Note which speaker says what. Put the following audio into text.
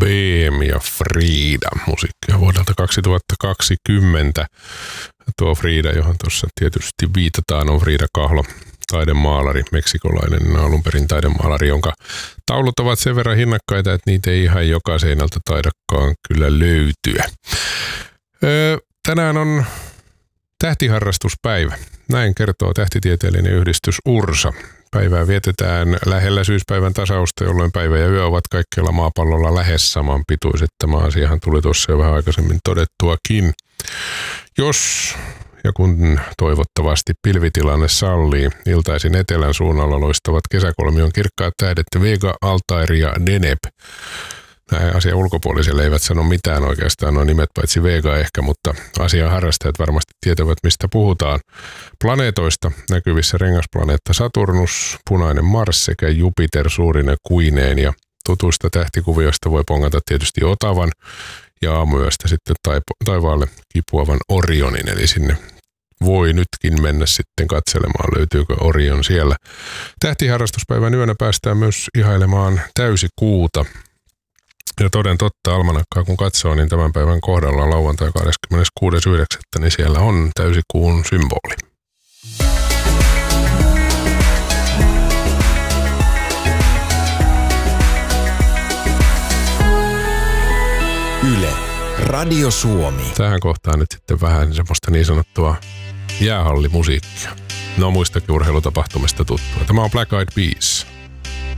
Speaker 1: BM ja Frida musiikkia vuodelta 2020. Tuo Frida, johon tuossa tietysti viitataan, on Frida Kahlo, taidemaalari, meksikolainen alun perin taidemaalari, jonka taulut ovat sen verran hinnakkaita, että niitä ei ihan joka seinältä taidakaan kyllä löytyä. Tänään on tähtiharrastuspäivä. Näin kertoo tähtitieteellinen yhdistys URSA. Päivää vietetään lähellä syyspäivän tasausta, jolloin päivä ja yö ovat kaikkialla maapallolla lähes saman pituiset. Tämä asiahan tuli tuossa jo vähän aikaisemmin todettuakin. Jos ja kun toivottavasti pilvitilanne sallii, iltaisin etelän suunnalla loistavat kesäkolmion kirkkaat tähdet Vega, Altair ja Deneb. Näin asian ulkopuoliselle eivät sano mitään oikeastaan nuo nimet, paitsi Vega ehkä, mutta asian harrastajat varmasti tietävät, mistä puhutaan. Planeetoista näkyvissä rengasplaneetta Saturnus, punainen Mars sekä Jupiter suurine kuineen, ja tutuista tähtikuvioista voi pongata tietysti Otavan ja aamuyöstä sitten taivaalle kipuavan Orionin, eli sinne voi nytkin mennä sitten katselemaan, löytyykö Orion siellä. Tähtiharrastuspäivän yönä päästään myös ihailemaan täysikuuta. Ja toden totta, almanakkaa kun katsoo, niin tämän päivän kohdalla lauantai 26.9. niin siellä on täysikuun symboli.
Speaker 2: Yle, Radio Suomi.
Speaker 1: Tähän kohtaan nyt sitten vähän semmoista niin sanottua jäähallimusiikkia. No muistakin urheilutapahtumista tuttua. Tämä on Black Eyed Peas.